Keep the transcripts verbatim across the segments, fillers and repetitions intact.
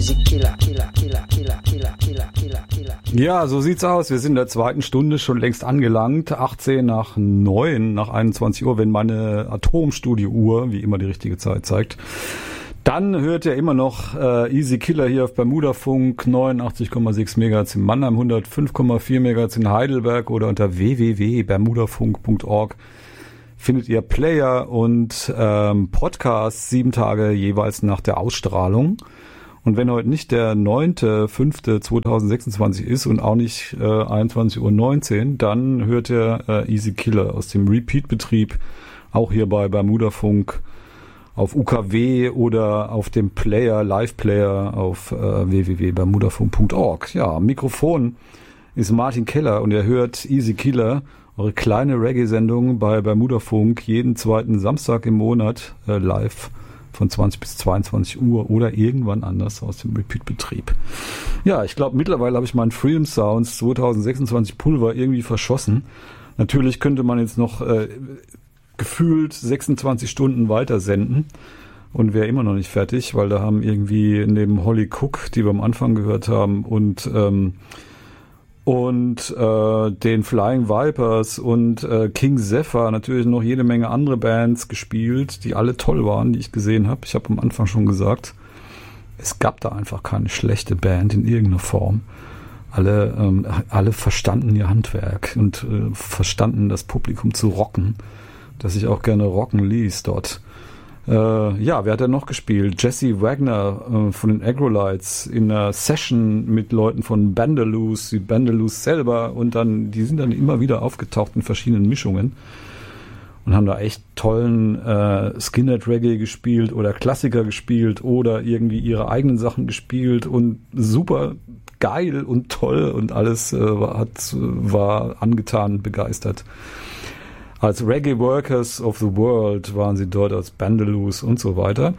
Ja, so sieht's aus. Wir sind in der zweiten Stunde schon längst angelangt. achtzehn nach neun, nach einundzwanzig Uhr, wenn meine Atomstudio-Uhr, wie immer, die richtige Zeit zeigt. Dann hört ihr immer noch äh, Easy Killer hier auf Bermudafunk, neunundachtzig Komma sechs Megahertz in Mannheim, hundertfünf Komma vier Megahertz in Heidelberg oder unter w w w punkt bermudafunk punkt org findet ihr Player und ähm, Podcasts sieben Tage jeweils nach der Ausstrahlung. Und wenn heute nicht der neunter fünfter zweitausendsechsundzwanzig ist und auch nicht äh, einundzwanzig Uhr neunzehn, dann hört ihr äh, Easy Killer aus dem Repeat-Betrieb, auch hier bei Bermudafunk auf U K W oder auf dem Player, Live-Player auf äh, w w w punkt bermudafunk punkt org. Ja, am Mikrofon ist Martin Keller und ihr hört Easy Killer, eure kleine Reggae-Sendung bei Bermudafunk jeden zweiten Samstag im Monat äh, live von zwanzig bis zweiundzwanzig Uhr oder irgendwann anders aus dem Repeat-Betrieb. Ja, ich glaube, mittlerweile habe ich meinen Freedom Sounds zweitausendsechsundzwanzig Pulver irgendwie verschossen. Natürlich könnte man jetzt noch äh, gefühlt sechsundzwanzig Stunden weiter senden und wäre immer noch nicht fertig, weil da haben irgendwie neben Holly Cook, die wir am Anfang gehört haben, und ähm, und äh, den Flying Vipers und äh, King Zephyr natürlich noch jede Menge andere Bands gespielt, die alle toll waren, die ich gesehen habe. Ich habe am Anfang schon gesagt, es gab da einfach keine schlechte Band in irgendeiner Form. Alle, ähm, alle verstanden ihr Handwerk und äh, verstanden das Publikum zu rocken, das ich auch gerne rocken ließ dort. Äh, ja, wer hat denn noch gespielt? Jesse Wagner äh, von den Agrolites in einer Session mit Leuten von Bandaloos, die Bandaloos selber, und dann, die sind dann immer wieder aufgetaucht in verschiedenen Mischungen und haben da echt tollen äh, Skinhead-Reggae gespielt oder Klassiker gespielt oder irgendwie ihre eigenen Sachen gespielt und super geil und toll und alles äh, war, hat, war angetan, begeistert. Als Reggae Workers of the World waren sie dort, als Bandaloos und so weiter.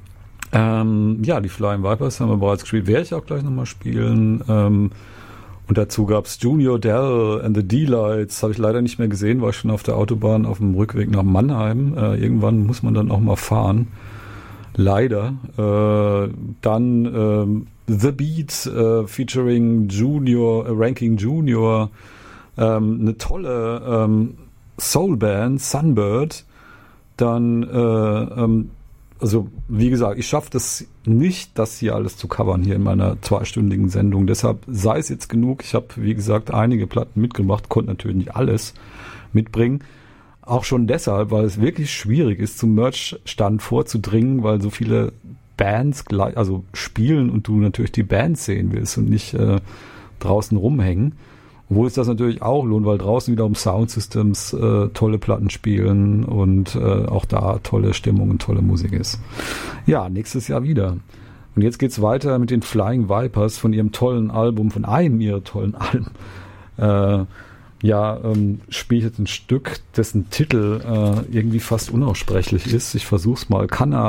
Ähm, ja, die Flying Vipers haben wir bereits gespielt, werde ich auch gleich nochmal spielen. Ähm, und dazu gab's Junior Dell and the D-Lights, habe ich leider nicht mehr gesehen, war ich schon auf der Autobahn auf dem Rückweg nach Mannheim. Äh, irgendwann muss man dann auch mal fahren. Leider. Äh, dann ähm, The Beat äh, featuring Junior, äh, Ranking Junior. Ähm, eine tolle ähm, Soulband, Sunbird, dann, äh, ähm, also wie gesagt, ich schaffe das nicht, das hier alles zu covern hier in meiner zweistündigen Sendung. Deshalb sei es jetzt genug. Ich habe, wie gesagt, einige Platten mitgebracht, konnte natürlich nicht alles mitbringen. Auch schon deshalb, weil es wirklich schwierig ist, zum Merch-Stand vorzudringen, weil so viele Bands gleich, also spielen und du natürlich die Bands sehen willst und nicht äh, draußen rumhängen. Obwohl es das natürlich auch lohnt, weil draußen wiederum Soundsystems äh, tolle Platten spielen und äh, auch da tolle Stimmung und tolle Musik ist. Ja, nächstes Jahr wieder. Und jetzt geht's weiter mit den Flying Vipers von ihrem tollen Album, von einem ihrer tollen Alben. Äh, ja, ähm, spiele ich jetzt ein Stück, dessen Titel äh, irgendwie fast unaussprechlich ist. Ich versuch's mal.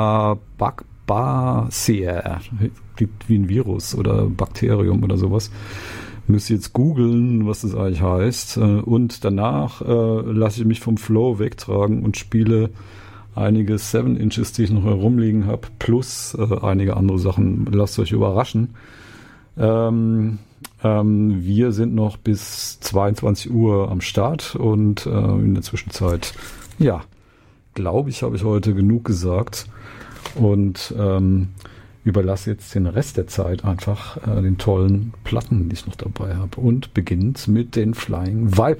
Cannabaceae. Klingt wie ein Virus oder Bakterium oder sowas. Müsst ihr jetzt googeln, was das eigentlich heißt. Und danach äh, lasse ich mich vom Flow wegtragen und spiele einige Seven Inches, die ich noch herumliegen habe, plus äh, einige andere Sachen. Lasst euch überraschen. Ähm, ähm, wir sind noch bis zweiundzwanzig Uhr am Start und äh, in der Zwischenzeit, ja, glaube ich, habe ich heute genug gesagt. Und ähm, überlasse jetzt den Rest der Zeit einfach äh, den tollen Platten, die ich noch dabei habe. Und beginnt mit den Flying Vipers.